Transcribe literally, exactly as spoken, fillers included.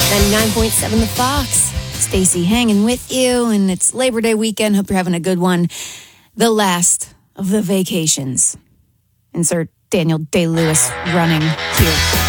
ninety-nine point seven The Fox. Stacey hanging with you, and it's Labor Day weekend. Hope you're having a good one. The last of the vacations. Insert Daniel Day-Lewis running here.